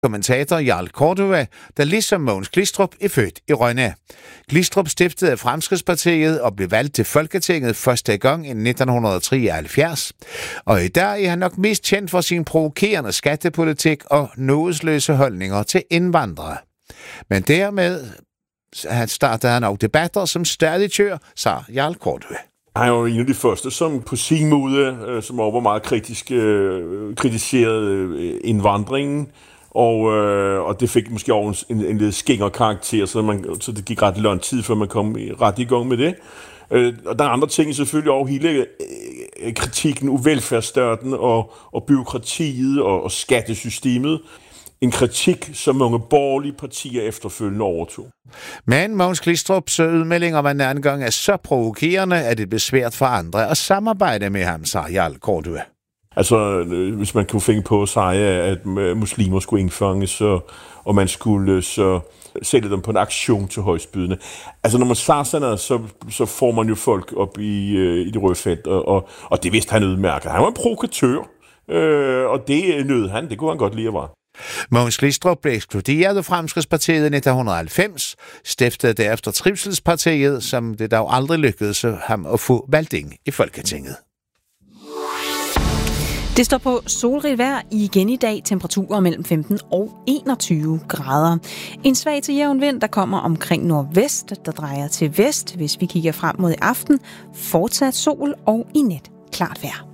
kommentator Jarl Cordua, der ligesom Mogens Glistrup er født i Rønne. Glistrup stiftede Fremskridtspartiet og blev valgt til Folketinget første gang i 1973. Og i dag er han nok mest kendt for sin provokerende skattepolitik og nådesløse holdninger til indvandrere. Men dermed startede han også debatter, som stadig kører, sagde Jarl Cordua. Han er jo en af de første, som på sin måde, som var meget kritiserede indvandringen, og det fik måske også en lidt skinger karakter, så det gik ret lang tid, før man kom ret i gang med det. Og der er andre ting, selvfølgelig også hele kritikken af velfærdsstaten og byråkratiet og skattesystemet. En kritik, som mange borgerlige partier efterfølgende overtog. Men Mogens Glistrups udmeldinger var en anden gang så provokerende, at det blev svært for andre at samarbejde med ham, sagde Jarl Cordua. Altså, hvis man kunne finde på at sige, at muslimer skulle indfanges, og man skulle så sætte dem på en aktion til højstbydende. Altså, når man siger sådan noget, så får man jo folk op i det røde felt, og det vidste han udmærket. Han var en provokatør, og det nød han. Det kunne han godt lide at være. Mogens Glistrup blev ekskluderet af Fremskridtspartiet i 1990, stiftede derefter Trivselspartiet, som det dog aldrig lykkedes ham at få valgt ind i Folketinget. Det står på solrigt vejr igen i dag, temperaturer mellem 15 og 21 grader. En svag til jævn vind, der kommer omkring nordvest, der drejer til vest, hvis vi kigger frem mod i aften. Fortsat sol og i nat klart vejr.